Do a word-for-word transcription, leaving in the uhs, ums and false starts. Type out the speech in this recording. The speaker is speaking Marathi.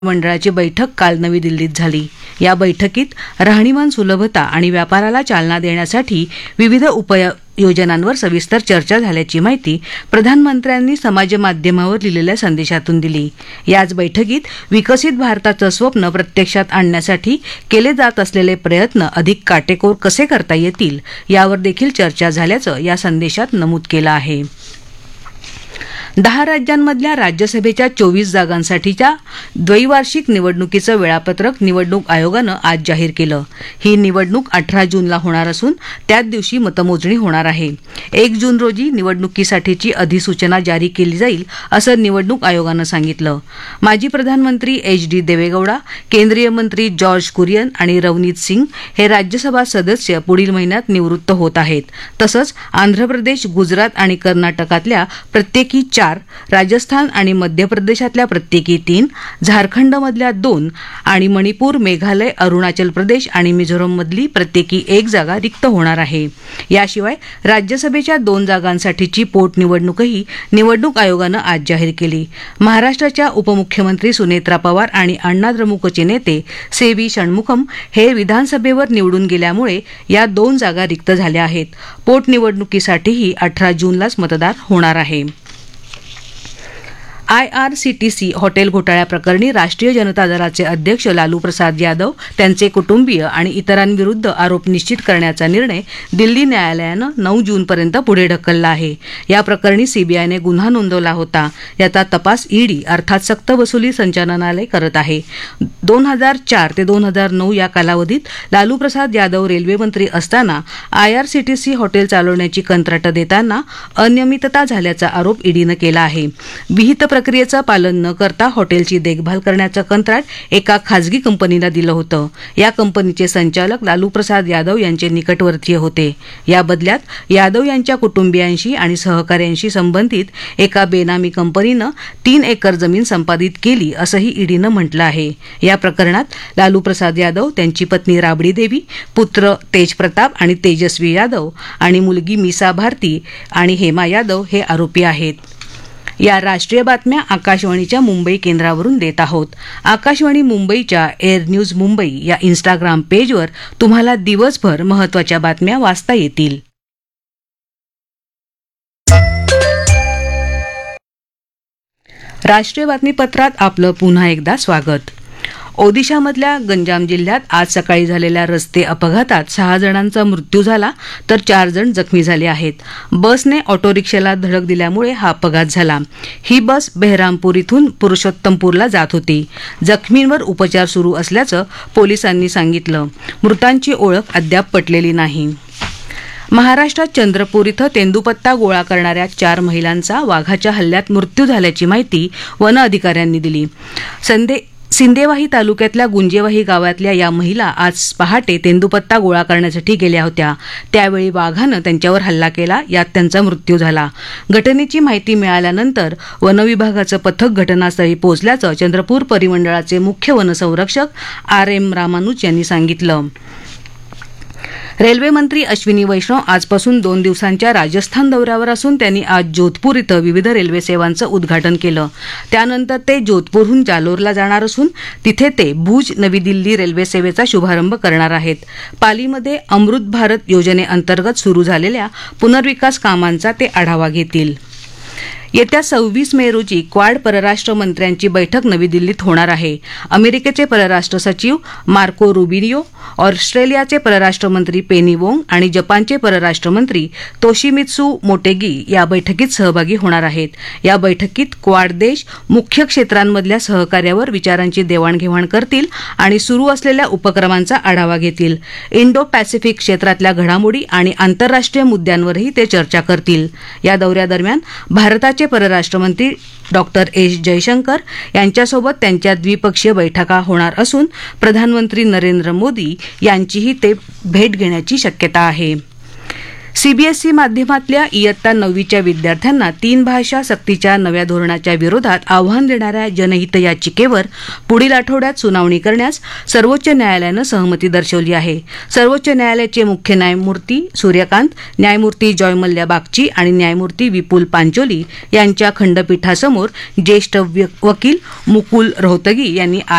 मंडळाची बैठक काल नवी दिल्लीत झाली. या बैठकीत राहणीमान सुलभता आणि व्यापाराला चालना देण्यासाठी विविध उपाययोजनांवर सविस्तर चर्चा झाल्याची माहिती प्रधानमंत्र्यांनी समाजमाध्यमावर लिहिलेल्या संदेशातून दिली. याच बैठकीत विकसित भारताचं स्वप्न प्रत्यक्षात आणण्यासाठी केले जात असलेले प्रयत्न अधिक काटेकोर कसे करता येतील यावर देखील चर्चा झाल्याचं या संदेशात नमूद केलं आहे. दहा राज्यांमधल्या राज्यसभेच्या चोवीस जागांसाठीच्या द्वैवार्षिक निवडणुकीचं वेळापत्रक निवडणूक आयोगानं आज जाहीर केलं. ही निवडणूक अठरा जूनला होणार असून त्याच दिवशी मतमोजणी होणार आहे. एक जून रोजी निवडणुकीसाठीची अधिसूचना जारी केली जाईल असं निवडणूक आयोगानं सांगितलं. माजी प्रधानमंत्री एच डी देवेगौडा, केंद्रीय मंत्री जॉर्ज कुरियन आणि रवनीत सिंग हे राज्यसभा सदस्य पुढील महिन्यात निवृत्त होत आहेत. तसंच आंध्र प्रदेश, गुजरात आणि कर्नाटकातल्या प्रत्येकी चार, राजस्थान आणि मध्य प्रदेशातल्या प्रत्येकी तीन, झारखंडमधल्या दोन आणि मणिपूर, मेघालय, अरुणाचल प्रदेश आणि मिझोरममधली प्रत्येकी एक जागा रिक्त होणार आहे. याशिवाय राज्यसभेच्या दोन जागांसाठीची पोटनिवडणूकही निवडणूक आयोगानं आज जाहीर केली. महाराष्ट्राच्या उपमुख्यमंत्री सुनेत्रा पवार आणि अण्णा द्रमुकचे नेते सी व्ही षण्मुखम हे विधानसभेवर निवडून गेल्यामुळे या दोन जागा रिक्त झाल्या आहेत. पोटनिवडणुकीसाठीही अठरा जूनलाच मतदान होणार आहे. I R C T C hotel घोटाळ्याप्रकरणी राष्ट्रीय जनता दलाचे अध्यक्ष लालू प्रसाद यादव, त्यांचे कुटुंबीय आणि इतरांविरुद्ध आरोप निश्चित करण्याचा निर्णय दिल्ली न्यायालयानं नऊ जूनपर्यंत पुढे ढकलला आहे. या प्रकरणी सीबीआयने गुन्हा नोंदवला होता. याचा तपास ईडी अर्थात सक्तवसुली संचालनालय करत आहे. दोन हजार चार ते दोन हजार नऊ या कालावधीत लालू प्रसाद यादव रेल्वे मंत्री असताना I R C T C hotel चालवण्याची कंत्राटं देताना अनियमितता झाल्याचा आरोप ईडीनं केला आहे. विहित प्रक्रियेचं पालन न करता हॉटेलची देखभाल करण्याचं कंत्राट एका खासगी कंपनीला दिलं होतं. या कंपनीचे संचालक लालू प्रसाद यादव यांचे निकटवर्तीय होते. या बदल्यात यादव यांच्या कुटुंबियांशी आणि सहकाऱ्यांशी संबंधित एका बेनामी कंपनीनं तीन एकर जमीन संपादित केली असंही ईडीनं म्हटलं आहे. या प्रकरणात लालू प्रसाद यादव, त्यांची पत्नी राबडी देवी, पुत्र तेज प्रताप आणि तेजस्वी यादव आणि मुलगी मीसा भारती आणि हेमा यादव हे आरोपी आहेत. या राष्ट्रीय बातम्या आकाशवाणीच्या मुंबई केंद्रावरून देत आहोत. आकाशवाणी मुंबईच्या एअर न्यूज मुंबई या इन्स्टाग्राम पेजवर तुम्हाला दिवसभर महत्त्वाच्या बातम्या वाचता येतील. राष्ट्रीय बातमीपत्रात आपलं पुन्हा एकदा स्वागत. ओदिशामधल्या गंजाम जिल्ह्यात आज सकाळी झालेल्या रस्ते अपघातात सहा जणांचा मृत्यू झाला तर चार जण जखमी झाले आहेत. बसने ऑटो रिक्षाला धडक दिल्यामुळे हा अपघात झाला. ही बस बेहरामपूर इथून पुरुषोत्तमपूरला जात होती. जखमींवर उपचार सुरू असल्याचं पोलिसांनी सांगितलं. मृतांची ओळख अद्याप पटलेली नाही. महाराष्ट्रात चंद्रपूर इथं तेंदूपत्ता गोळा करणाऱ्या चार महिलांचा वाघाच्या हल्ल्यात मृत्यू झाल्याची माहिती वन अधिकाऱ्यांनी दिली. संदे सिंदेवाही तालुक्यातल्या गुंजेवाही गावातल्या या महिला आज पहाटे तेंदूपत्ता गोळा करण्यासाठी गेल्या होत्या. त्यावेळी वाघानं त्यांच्यावर हल्ला केला. यात त्यांचा मृत्यू झाला. घटनेची माहिती मिळाल्यानंतर वनविभागाचं पथक घटनास्थळी पोहोचल्याचं चंद्रपूर परिमंडळाचे मुख्य वनसंरक्षक आर एम रामानुज यांनी सांगितलं. रेल्वे मंत्री अश्विनी वैष्णव आजपासून दोन दिवसांच्या राजस्थान दौऱ्यावर असून त्यांनी आज जोधपूर इथं विविध रेल्वे सेवांचं उद्घाटन केलं. त्यानंतर ते जोधपूरहून जालोरला जाणार असून तिथे ते भुज नवी दिल्ली रेल्वे सेवेचा शुभारंभ करणार आहेत. पालीमध्ये अमृत भारत योजनेअंतर्गत सुरू झालेल्या पुनर्विकास कामांचा ते आढावा घेतील. येत्या सव्वीस मे रोजी क्वाड परराष्ट्र मंत्र्यांची बैठक नवी दिल्लीत होणार आहे. अमेरिकेचे परराष्ट्र सचिव मार्को रुबियो, ऑस्ट्रेलियाचे परराष्ट्र मंत्री पेनी वोंग आणि जपानचे परराष्ट्र मंत्री तोशिमित्सू मोटेगी या बैठकीत सहभागी होणार आहेत. या बैठकीत क्वाड देश मुख्य क्षेत्रांमधल्या सहकार्यावर विचारांची देवाणघेवाण करतील आणि सुरू असलेल्या उपक्रमांचा आढावा घेतील. इंडो पॅसिफिक क्षेत्रातल्या घडामोडी आणि आंतरराष्ट्रीय मुद्द्यांवरही ते चर्चा करतील. या दौऱ्यादरम्यान भारताचे परराष्ट्र मंत्री डॉक्टर एस जयशंकर यांच्यासोबत त्यांच्या द्विपक्षीय बैठका होणार असून प्रधानमंत्री नरेंद्र मोदी यांचीही ते भेट घेण्याची शक्यता आहे. सीबीएसई माध्यमातल्या इयत्ता नववीच्या विद्यार्थ्यांना तीन भाषा सक्तीच्या नव्या धोरणाच्या विरोधात आव्हान देणाऱ्या जनहित याचिकेवर पुढील आठवड्यात सुनावणी करण्यास सर्वोच्च न्यायालयानं सहमती दर्शवली आहे. सर्वोच्च न्यायालयाचे मुख्य न्यायमूर्ती सूर्यकांत, न्यायमूर्ती जॉय मल्ल्या बागची आणि न्यायमूर्ती विपुल पांचोली यांच्या खंडपीठासमोर ज्येष्ठ वकील मुकुल रोहतगी यांनी